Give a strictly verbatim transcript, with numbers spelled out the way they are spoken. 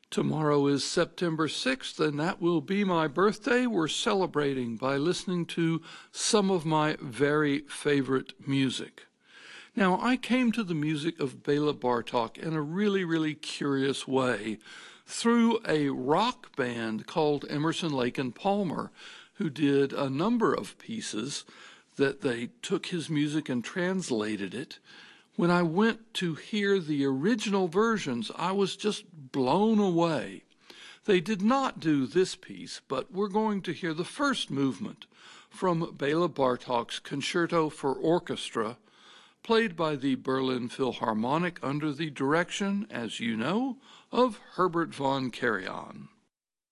Tomorrow is September sixth, and that will be my birthday. We're celebrating by listening to some of my very favorite music. Now, I came to the music of Bela Bartok in a really, really curious way through a rock band called Emerson, Lake and Palmer, who did a number of pieces that they took his music and translated it. When I went to hear the original versions, I was just blown away. They did not do this piece, but we're going to hear the first movement from Bela Bartok's Concerto for Orchestra, played by the Berlin Philharmonic under the direction, as you know, of Herbert von Karajan.